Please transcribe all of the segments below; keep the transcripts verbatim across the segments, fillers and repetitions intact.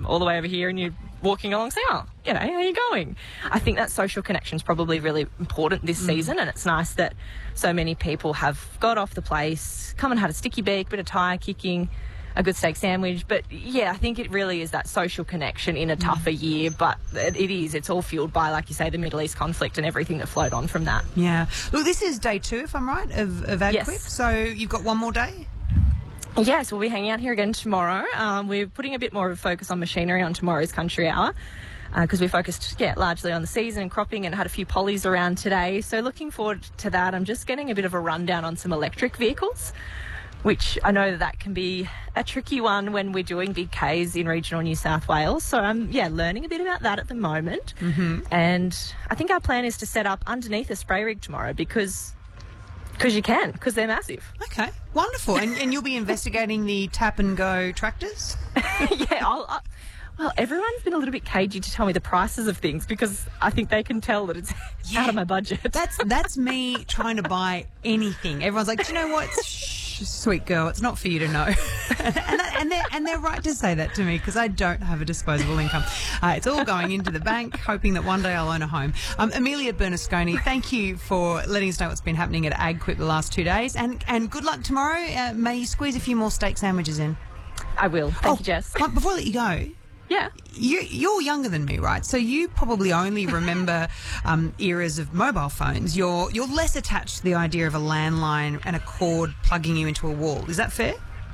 all the way over here and you're walking along saying, oh, you know, how are you going? I think that social connection is probably really important this mm. season, and it's nice that so many people have got off the place, come and had a sticky beak, bit of tyre kicking, a good steak sandwich. But, yeah, I think it really is that social connection in a tougher mm. year, but it, it is. It's all fueled by, like you say, the Middle East conflict and everything that flowed on from that. Yeah. Look, this is day two, if I'm right, of, of AgQuip. Yes. So you've got one more day? Yes, we'll be hanging out here again tomorrow. Um, we're putting a bit more of a focus on machinery on tomorrow's Country Hour because uh, we focused, yeah, largely on the season and cropping and had a few pollies around today. So looking forward to that. I'm just getting a bit of a rundown on some electric vehicles, which I know that, that can be a tricky one when we're doing big Ks in regional New South Wales. So I'm, yeah, learning a bit about that at the moment. Mm-hmm. And I think our plan is to set up underneath a spray rig tomorrow because... Because you can, because they're massive. Okay, wonderful. And, and you'll be investigating the tap and go tractors? yeah, I'll, I, well, everyone's been a little bit cagey to tell me the prices of things because I think they can tell that it's yeah. out of my budget. That's that's me trying to buy anything. Everyone's like, do you know what? Shh, sweet girl, it's not for you to know. and, that, and, they're, and they're right to say that to me because I don't have a disposable income. Uh, it's all going into the bank, hoping that one day I'll own a home. Um, Amelia Bernasconi, thank you for letting us know what's been happening at AgQuip the last two days. And, and good luck tomorrow. Uh, may you squeeze a few more steak sandwiches in. I will. Thank oh, you, Jess. Before I let you go... Yeah. You, you're younger than me, right? So you probably only remember um, eras of mobile phones. You're you're less attached to the idea of a landline and a cord plugging you into a wall. Is that fair?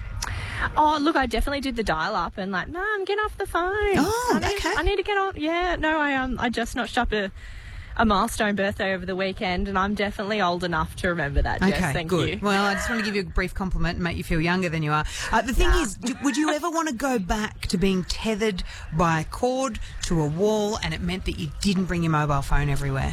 Oh, look, I definitely did the dial-up and like, Mum, get off the phone. Oh, I need, okay. I need to get on. Yeah, no, I um, I just notched up a, a milestone birthday over the weekend, and I'm definitely old enough to remember that, Jess. Okay, Thank good. you. Well, I just want to give you a brief compliment and make you feel younger than you are. Uh, the thing Nah. is, do, would you ever want to go back to being tethered by a cord to a wall and it meant that you didn't bring your mobile phone everywhere?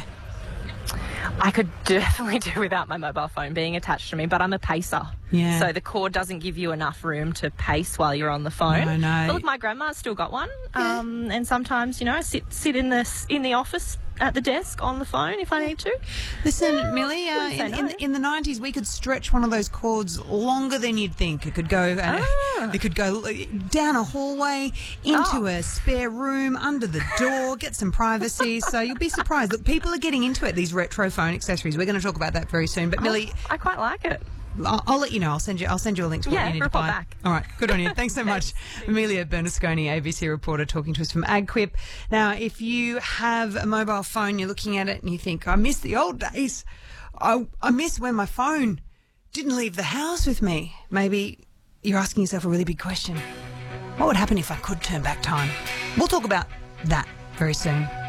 I could definitely do without my mobile phone being attached to me, but I'm a pacer. Yeah. So the cord doesn't give you enough room to pace while you're on the phone. No, no. But look, my grandma's still got one. Yeah. Um, and sometimes, you know, I sit sit in the in the office at the desk on the phone if I need to. Listen, Yeah, Millie, uh, wouldn't say in, no. in, in the nineties, we could stretch one of those cords longer than you'd think. It could go, uh, Ah. it could go down a hallway, into Oh. a spare room, under the door, get some privacy. So you'll be surprised. Look, people are getting into it, these retro phone accessories. We're going to talk about that very soon. But Millie, I quite like it. I'll, I'll let you know. I'll send you. I'll send you a link to what Yeah, you need to report buy. back. All right, good on you. Thanks so much, Amelia Bernasconi, A B C reporter, talking to us from AgQuip. Now, if you have a mobile phone, you're looking at it and you think, "I miss the old days. I I miss when my phone didn't leave the house with me." Maybe you're asking yourself a really big question: what would happen if I could turn back time? We'll talk about that very soon.